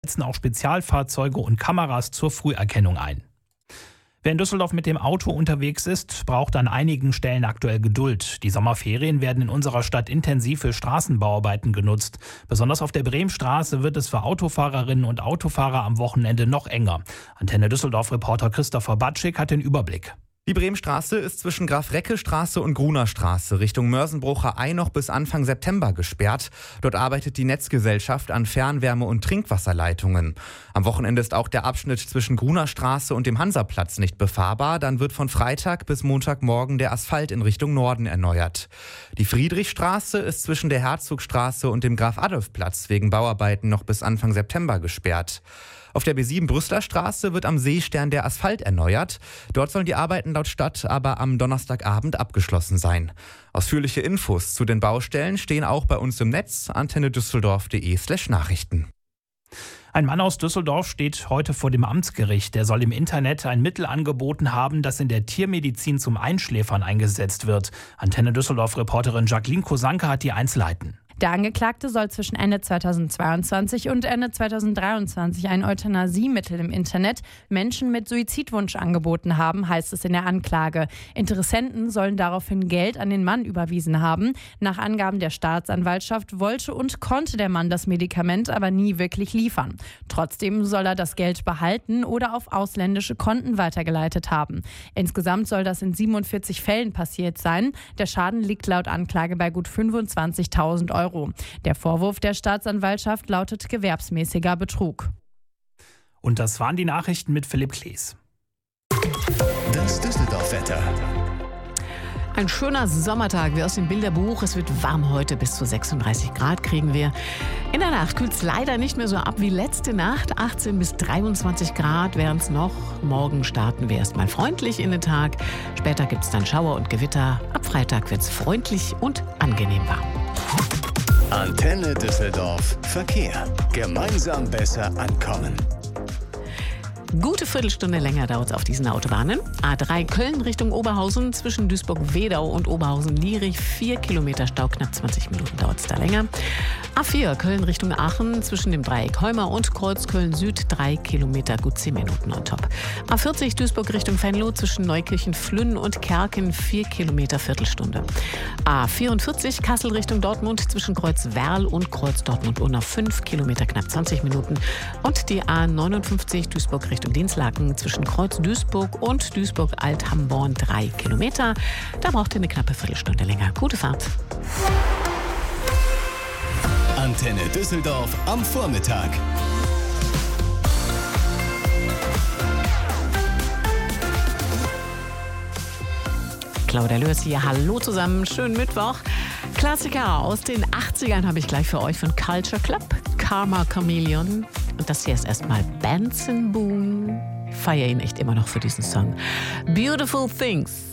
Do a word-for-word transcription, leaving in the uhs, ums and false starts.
setzen auch Spezialfahrzeuge und Kameras zur Früherkennung ein. Wer in Düsseldorf mit dem Auto unterwegs ist, braucht an einigen Stellen aktuell Geduld. Die Sommerferien werden in unserer Stadt intensiv für Straßenbauarbeiten genutzt. Besonders auf der Bremstraße wird es für Autofahrerinnen und Autofahrer am Wochenende noch enger. Antenne Düsseldorf-Reporter Christopher Batschik hat den Überblick. Die Bremstraße ist zwischen Graf-Recke-Straße und Gruner-Straße Richtung Mörsenbrucher Ei noch bis Anfang September gesperrt. Dort arbeitet die Netzgesellschaft an Fernwärme- und Trinkwasserleitungen. Am Wochenende ist auch der Abschnitt zwischen Gruner-Straße und dem Hansaplatz nicht befahrbar. Dann wird von Freitag bis Montagmorgen der Asphalt in Richtung Norden erneuert. Die Friedrichstraße ist zwischen der Herzogstraße und dem Graf-Adolf-Platz wegen Bauarbeiten noch bis Anfang September gesperrt. Auf der B sieben Brüsseler Straße wird am Seestern der Asphalt erneuert. Dort sollen die Arbeiten laut Stadt aber am Donnerstagabend abgeschlossen sein. Ausführliche Infos zu den Baustellen stehen auch bei uns im Netz, antennedüsseldorf.de slash Nachrichten. Ein Mann aus Düsseldorf steht heute vor dem Amtsgericht. Der soll im Internet ein Mittel angeboten haben, das in der Tiermedizin zum Einschläfern eingesetzt wird. Antenne Düsseldorf-Reporterin Jacqueline Kosanke hat die Einzelheiten. Der Angeklagte soll zwischen Ende zweitausendzweiundzwanzig und Ende zweitausenddreiundzwanzig ein Euthanasiemittel im Internet Menschen mit Suizidwunsch angeboten haben, heißt es in der Anklage. Interessenten sollen daraufhin Geld an den Mann überwiesen haben. Nach Angaben der Staatsanwaltschaft wollte und konnte der Mann das Medikament aber nie wirklich liefern. Trotzdem soll er das Geld behalten oder auf ausländische Konten weitergeleitet haben. Insgesamt soll das in siebenundvierzig Fällen passiert sein. Der Schaden liegt laut Anklage bei gut fünfundzwanzigtausend Euro. Der Vorwurf der Staatsanwaltschaft lautet gewerbsmäßiger Betrug. Und das waren die Nachrichten mit Philipp Klees. Das Düsseldorf-Wetter. Ein schöner Sommertag wie aus dem Bilderbuch. Es wird warm heute, bis zu sechsunddreißig Grad kriegen wir. In der Nacht kühlt es leider nicht mehr so ab wie letzte Nacht. achtzehn bis dreiundzwanzig Grad wären es noch. Morgen starten wir erstmal freundlich in den Tag. Später gibt es dann Schauer und Gewitter. Ab Freitag wird es freundlich und angenehm warm. Antenne Düsseldorf Verkehr. Gemeinsam besser ankommen. Gute Viertelstunde länger dauert es auf diesen Autobahnen. A drei Köln Richtung Oberhausen zwischen Duisburg-Wedau und Oberhausen-Lierich. Vier Kilometer Stau, knapp zwanzig Minuten dauert es da länger. A vier Köln Richtung Aachen zwischen dem Dreieck Heumer und Kreuz Köln-Süd. Drei Kilometer, gut zehn Minuten on top. A vierzig Duisburg Richtung Venlo zwischen Neukirchen-Flünn und Kerken. Vier Kilometer, Viertelstunde. A vierundvierzig Kassel Richtung Dortmund zwischen Kreuz Werl und Kreuz Dortmund-Unna. Fünf Kilometer, knapp zwanzig Minuten. Und die A neunundfünfzig Duisburg Richtung Dinslaken zwischen Kreuz Duisburg und Duisburg-Alt-Hamborn. Drei Kilometer. Da braucht ihr eine knappe Viertelstunde länger. Gute Fahrt. Antenne Düsseldorf am Vormittag. Claudia Lörs hier. Hallo zusammen. Schönen Mittwoch. Klassiker aus den achtzigern habe ich gleich für euch von Culture Club. Karma Chameleon. Und das hier ist erstmal Benson Boone. Ich feiere ihn echt immer noch für diesen Song. Beautiful Things.